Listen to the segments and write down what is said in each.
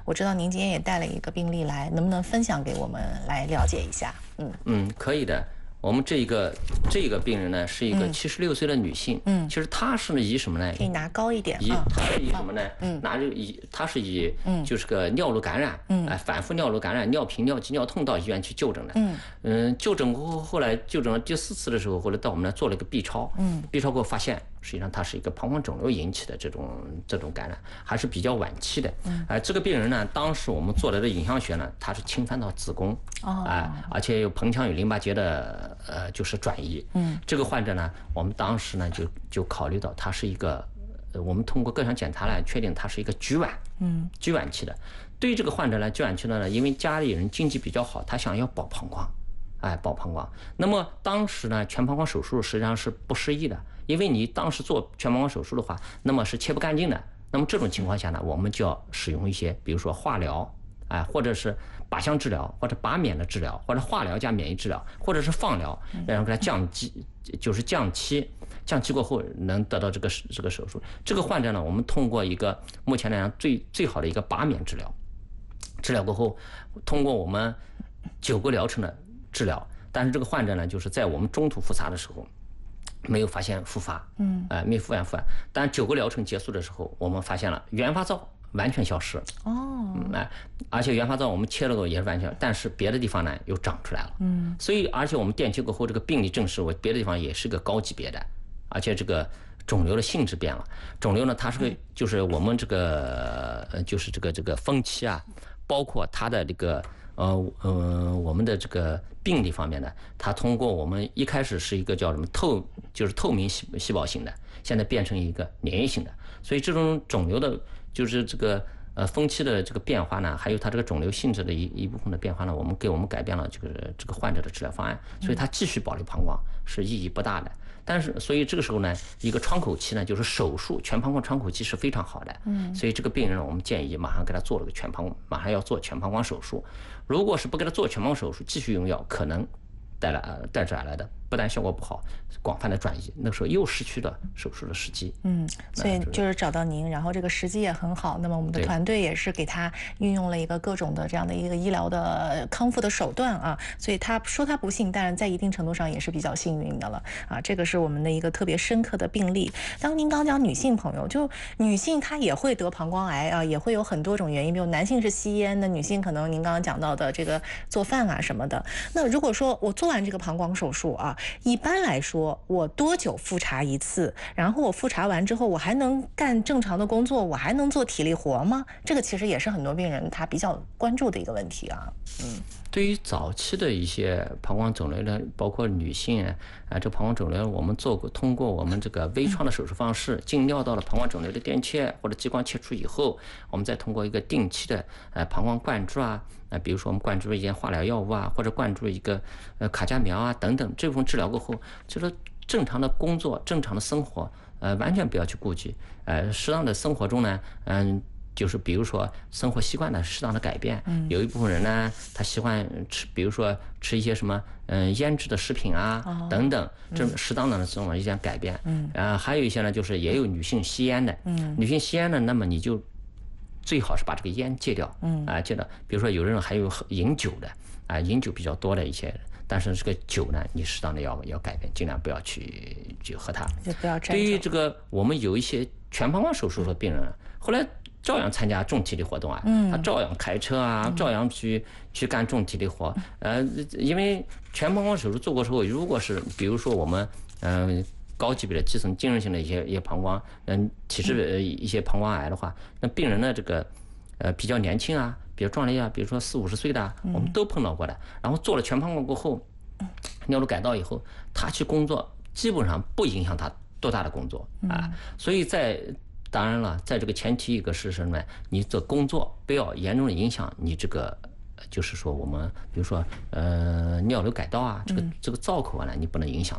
我知道您今天也带了一个病例来，能不能分享给我们来了解一下？ 可以的。我们这个病人呢，是一个76岁的女性。其实她是以什么呢？ 可以拿高一点。 她是以什么呢？她是以就是个尿路感染，反复尿路感染、尿频、尿急、尿痛到医院去就诊的。就诊过后，后来就诊了第4次的时候，后来到我们那做了一个 B 超，B 超给我发现，实际上它是一个膀胱肿瘤引起的这种感染，还是比较晚期的。这个病人呢，当时我们做的影像学呢，它是侵犯到子宫，而且有盆腔与淋巴结的就是转移。这个患者呢，我们当时呢就考虑到他是一个，我们通过各项检查来确定他是一个局晚期的。对于这个患者呢，局晚期的呢，因为家里人经济比较好，他想要保膀胱。保膀胱。那么当时呢，全膀胱手术实际上是不适宜的，因为你当时做全膀胱手术的话，那么是切不干净的。那么这种情况下呢，我们就要使用一些，比如说化疗，或者是靶向治疗，或者靶免的治疗，或者化疗加免疫治疗，或者是放疗，然后给它降期，就是降期过后能得到这个手术。这个患者呢，我们通过一个目前来讲最好的一个靶免治疗过后，通过我们9个疗程的治疗，但是这个患者呢，就是在我们中途复查的时候，没有发现复发，没有复发。但9个疗程结束的时候，我们发现了原发灶完全消失。而且原发灶我们切了过也是完全，但是别的地方呢又长出来了。所以而且我们电切过后，这个病理证实我别的地方也是个高级别的，而且这个肿瘤的性质变了。肿瘤呢，它是个就是我们这个就是这个分期啊，包括它的这个。我们的这个病理方面呢，它通过我们一开始是一个叫什么就是透明细胞型的，现在变成一个粘液性的，所以这种肿瘤的，就是这个分期的这个变化呢，还有它这个肿瘤性质的一部分的变化呢，我们改变了这个患者的治疗方案，所以它继续保留膀胱是意义不大的。但是，所以这个时候呢，一个窗口期呢，就是手术全膀胱窗口期是非常好的。所以这个病人我们建议马上给他做了个马上要做全膀胱手术。如果是不给他做全膀胱手术，继续用药，可能带着来的不但效果不好，广泛的转移，那个时候又失去了手术的时机。 所以就是找到您，然后这个时机也很好。那么我们的团队也是给他运用了一个各种的这样的一个医疗的康复的手段啊。所以他说他不幸，但是在一定程度上也是比较幸运的了啊。这个是我们的一个特别深刻的病例。当您刚讲女性朋友，就女性她也会得膀胱癌啊，也会有很多种原因，比如男性是吸烟，那女性可能您刚刚讲到的这个做饭啊什么的。那如果说我做完这个膀胱手术啊，一般来说我多久复查一次？然后我复查完之后，我还能干正常的工作，我还能做体力活吗？这个其实也是很多病人他比较关注的一个问题啊。 对于早期的一些膀胱肿瘤呢，包括女性这膀胱肿瘤我们通过我们这个微创的手术方式，进尿道的膀胱肿瘤的电切或者激光切除以后，我们再通过一个定期的膀胱灌注比如说我们灌注一些化疗药物或者灌注一个卡介苗等等，这部分治疗过后，就是正常的工作、正常的生活，完全不要去顾及。适当的生活中呢，就是比如说生活习惯的适当的改变。有一部分人呢，他喜欢吃，比如说吃一些什么腌制的食品等等，这适当的这种一些改变。还有一些呢，就是也有女性吸烟的。女性吸烟呢，那么你就最好是把这个烟戒掉。戒掉。比如说有人还有饮酒的饮酒比较多的一些人。但是这个酒呢，你适当的要改变，尽量不要去喝它。 就不要沾。 对于这个，我们有一些全膀胱手术的病人，后来照样参加重体力活动他照样开车照样去干重体力活。因为全膀胱手术做过之后，如果是比如说我们高级别的基层精神性的一些膀胱体质一些膀胱癌的话，那病人的这个比较年轻比较壮烈比如说40-50岁的我们都碰到过的。然后做了全膀胱过后，尿路改道以后，他去工作基本上不影响他多大的工作所以当然了，在这个前提一个是什么呢？你的工作不要严重的影响你这个，就是说我们比如说尿流改道这个造口呢，你不能影响到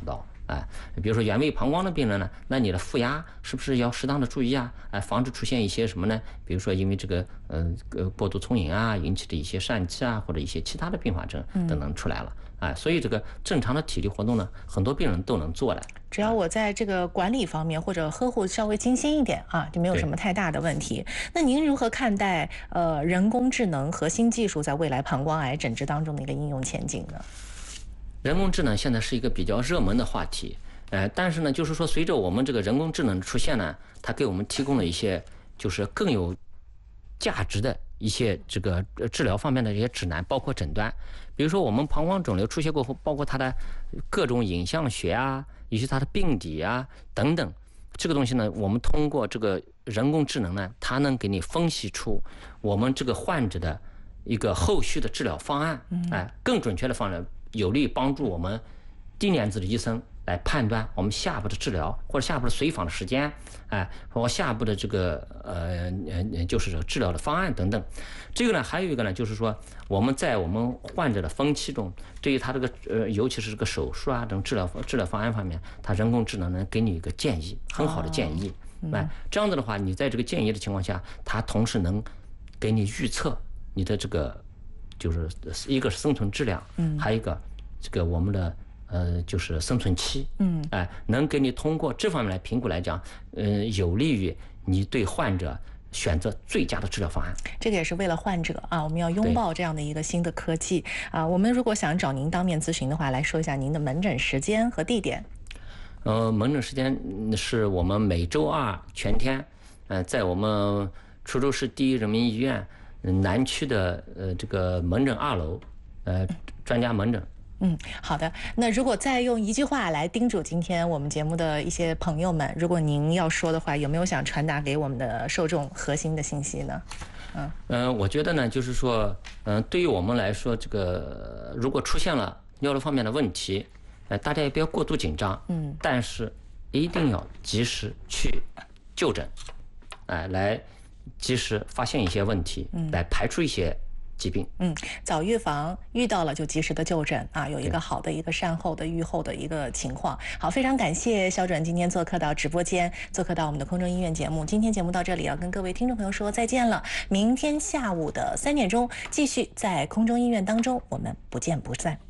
哎，比如说原位膀胱的病人呢，那你的负压是不是要适当的注意啊？哎，防止出现一些什么呢？比如说因为这个过度聪饮啊引起的一些疝气啊，或者一些其他的并发症等等出来了。哎，所以这个正常的体力活动呢，很多病人都能做的。 只要我在这个管理方面或者呵护稍微精心一点啊，就没有什么太大的问题。那您如何看待人工智能核心技术在未来膀胱癌诊治当中的一个应用前景呢？ 人工智能现在是一个比较热门的话题，但是呢，就是说随着我们这个人工智能的出现呢，它给我们提供了一些就是更有价值的一些这个治疗方面的一些指南，包括诊断。比如说我们膀胱肿瘤出现过后，包括它的各种影像学啊，以及它的病理啊等等，这个东西呢，我们通过这个人工智能呢，它能给你分析出我们这个患者的一个后续的治疗方案，更准确的方案。有利帮助我们低年资的医生来判断我们下一步的治疗或者下一步的随访的时间，包括下一步的这个就是治疗的方案等等。这个呢，还有一个呢，就是说我们在我们患者的分期中，对于他这个尤其是这个手术啊等治疗方案方面，它人工智能能给你一个建议，很好的建议。这样子的话，你在这个建议的情况下，它同时能给你预测你的这个。就是一个是生存质量，还有一个这个我们的就是生存期，能给你通过这方面来评估来讲，有利于你对患者选择最佳的治疗方案。 这个也是为了患者啊，我们要拥抱这样的一个新的科技啊。我们如果想找您当面咨询的话，来说一下您的门诊时间和地点。 门诊时间是我们每周2全天，在我们滁州市第一人民医院。南区的这个门诊2楼，专家门诊。 好的。那如果再用一句话来叮嘱今天我们节目的一些朋友们，如果您要说的话，有没有想传达给我们的受众核心的信息呢？ 我觉得呢，就是说，对于我们来说，这个如果出现了尿路方面的问题，大家也不要过度紧张，但是一定要及时去就诊，来。及时发现一些问题，来排除一些疾病。 早预防，遇到了就及时的就诊啊，有一个好的一个善后的预后的一个情况。好，非常感谢肖主任今天做客到直播间，做客到我们的空中医院节目。今天节目到这里，要跟各位听众朋友说再见了。明天下午的3点钟，继续在空中医院当中，我们不见不散。